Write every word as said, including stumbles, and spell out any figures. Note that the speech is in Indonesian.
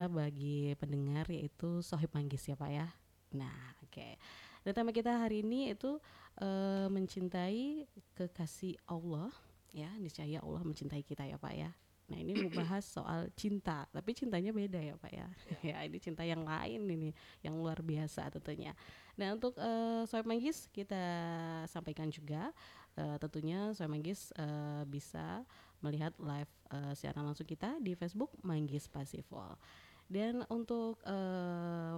bagi pendengar yaitu Sohib Manggis ya Pak ya. Nah, oke. Okay. Dan tema kita hari ini itu uh, mencintai kekasih Allah ya, niscaya Allah mencintai kita ya Pak ya. Nah ini membahas soal cinta, tapi cintanya beda ya Pak ya. Ya ini cinta yang lain ini, yang luar biasa tentunya. Nah untuk uh, Sohib Manggis kita sampaikan juga, uh, tentunya Sohib Manggis uh, bisa melihat live uh, siaran langsung kita di Facebook Manggis Pasiful. Dan untuk uh,